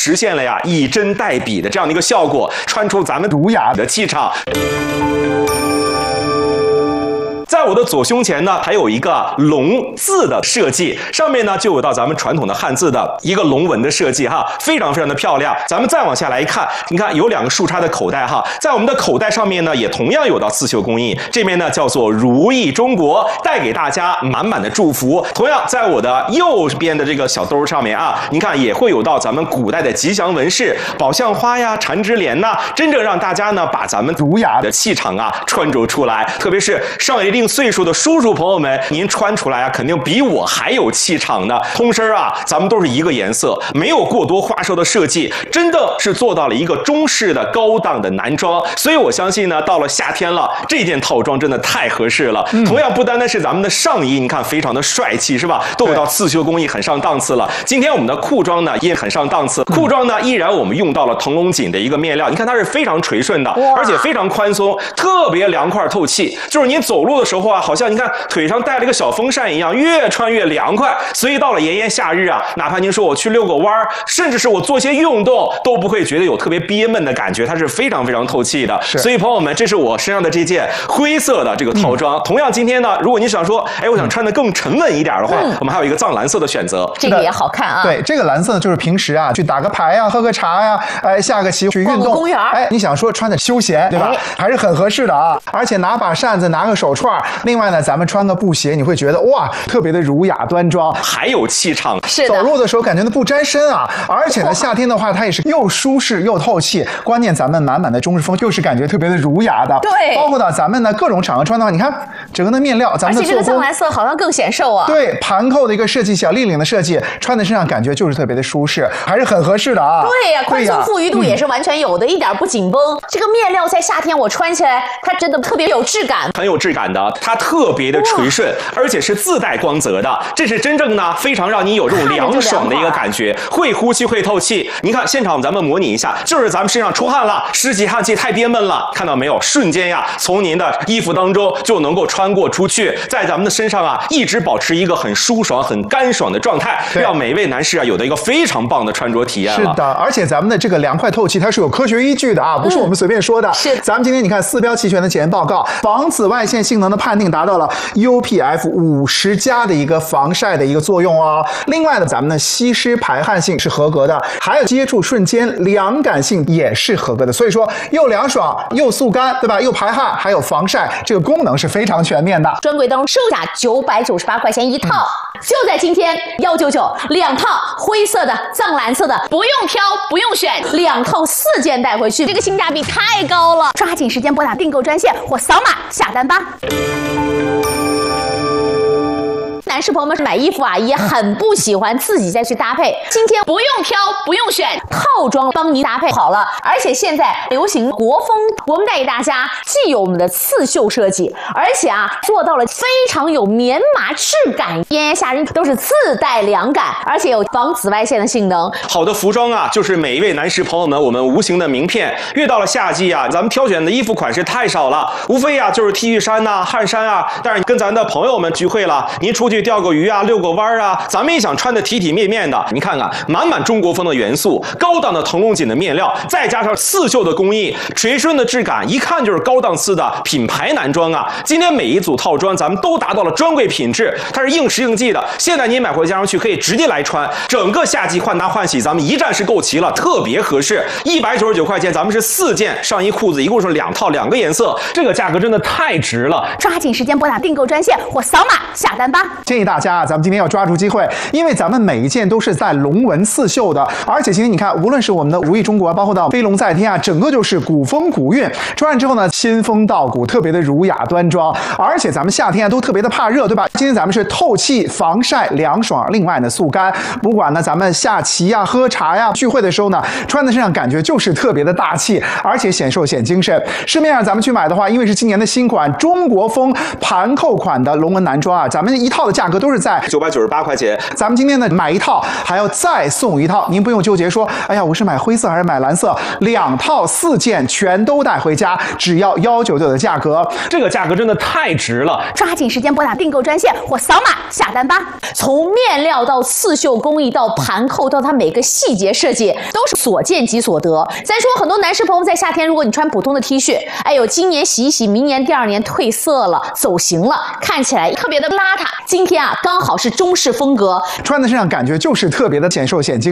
实现了呀以真代比的这样的一个效果，穿出咱们儒雅的气场。在我的左胸前呢，还有一个龙字的设计，上面呢就有到咱们传统的汉字的一个龙纹的设计哈，非常非常的漂亮。咱们再往下来一看，你看有2个竖插的口袋哈，在我们的口袋上面呢，也同样有到刺绣工艺，这边呢叫做如意中国，带给大家满满的祝福。同样，在我的右边的这个小兜上面啊，你看也会有到咱们古代的吉祥纹饰，宝相花呀、缠枝莲呐，真正让大家呢把咱们儒雅的气场啊穿着出来。特别是上一定岁数的叔叔朋友们，您穿出来啊，肯定比我还有气场呢。通身啊，咱们都是一个颜色，没有过多花哨的设计，真的是做到了一个中式的高档的男装。所以我相信呢，到了夏天了，这件套装真的太合适了。同样不单单是咱们的上衣，你看非常的帅气，是吧？都有到刺绣工艺，很上档次了。今天我们的裤装呢也很上档次，裤装呢依然我们用到了腾龙锦的一个面料，你看它是非常垂顺的，而且非常宽松，特别凉快透气。就是您走路的时候啊，好像你看腿上带了一个小风扇一样，越穿越凉快。所以到了炎炎夏日啊，哪怕您说我去遛个弯儿，甚至是我做些运动，都不会觉得有特别憋闷的感觉，它是非常非常透气的。所以朋友们，这是我身上的这件灰色的这个套装。同样今天呢，如果你想说，哎，我想穿得更沉稳一点的话，我们还有一个藏蓝色的选择， 这个也好看啊。 对，这个蓝色呢，就是平时啊去打个牌呀、喝个茶呀、下个棋去运动， 公园， 你想说穿的休闲，对吧？还是很合适的啊。而且拿把扇子，拿个手串，另外呢，咱们穿个布鞋，你会觉得哇，特别的儒雅端庄， 还有气场。 是的， 走路的时候感觉不沾身啊。而且呢，夏天的话，它也是又舒适又透气。关键咱们满满的中式风，又是感觉特别的儒雅的。 对， 包括到咱们呢各种场合穿的话，你看整个的面料，咱们的做工， 而且这个藏蓝色好像更显瘦啊。 对，盘扣的一个设计，小立领的设计，穿在身上感觉就是特别的舒适，还是很合适的啊。 对呀，宽松富裕度也是完全有的，一点不紧绷。这个面料在夏天我穿起来，它真的特别有质感， 很有质感的，它特别的垂顺，而且是自带光泽的，这是真正呢非常让你有这种凉爽的一个感觉，会呼吸会透气。你看现场咱们模拟一下，就是咱们身上出汗了，湿气汗气太憋闷了，看到没有？瞬间呀，从您的衣服当中就能够穿过出去，在咱们的身上啊，一直保持一个很舒爽、很干爽的状态，让每位男士啊有的一个非常棒的穿着体验了。 是的，而且咱们的这个凉快透气，它是有科学依据的啊，不是我们随便说的。 是， 咱们今天你看4标齐全的检验报告，防紫外线性能的判定达到了 UPF 50+的一个防晒的一个作用哦。另外呢，咱们的吸湿排汗性是合格的，还有接触瞬间凉感性也是合格的。所以说又凉爽又速干，对吧？又排汗，还有防晒，这个功能是非常全面的。 专柜当中售价998块钱一套，就在今天199，2套灰色的、藏蓝色的，不用挑，不用选，2套4件带回去，这个性价比太高了！抓紧时间拨打订购专线或扫码下单吧。男士朋友们买衣服啊，也很不喜欢自己再去搭配。今天不用挑，不用选，套装帮您搭配好了。而且现在流行国风，我们带给大家既有我们的刺绣设计，而且啊做到了非常有棉麻质感，炎炎夏日都是自带凉感，而且有防紫外线的性能。 好的服装啊，就是每一位男士朋友们我们无形的名片。越到了夏季啊，咱们挑选的衣服款式太少了，无非啊就是 T 恤衫呐、汗衫啊。但是跟咱的朋友们聚会了，您出去钓个鱼啊，遛个弯啊，咱们也想穿得体体面面的。你看看，满满中国风的元素，高档的腾龙锦的面料，再加上刺绣的工艺，垂顺的质感，一看就是高档次的品牌男装啊。今天每一组套装咱们都达到了专柜品质，它是应时应季的。现在您买回家上去可以直接来穿，整个夏季换搭换洗咱们一站式购齐了，特别合适。199块钱，咱们是4件上衣裤子，一共是2套2个颜色，这个价格真的太值了。 抓紧时间拨打订购专线或扫码下单吧。 建议大家咱们今天要抓住机会，因为咱们每一件都是在龙纹刺绣的，而且今天你看，无论是我们的如意中国，包括到飞龙在天啊，整个就是古风古韵。穿上之后呢，新风道骨，特别的儒雅端庄。而且咱们夏天啊都特别的怕热，对吧？今天咱们是透气、防晒、凉爽，另外呢速干。不管呢咱们下棋呀、喝茶呀、聚会的时候呢，穿在身上感觉就是特别的大气，而且显瘦显精神。市面上咱们去买的话，因为是今年的新款中国风盘扣款的龙纹男装啊，咱们一套的价价格都是在 998块钱。 咱们今天呢买一套还要再送一套，您不用纠结说，哎呀，我是买灰色还是买蓝色，2套4件全都带回家，只要199的价格， 这个价格真的太值了！ 抓紧时间拨打订购专线或扫码下单吧。从面料到刺绣工艺到盘扣到它每个细节设计，都是所见即所得。再说很多男士朋友在夏天，如果你穿普通的 T 恤，哎呦，今年洗一洗，明年第2年褪色了，走形了，看起来特别的邋遢。今天啊，刚好是中式风格， 穿在身上感觉就是特别的显瘦显精。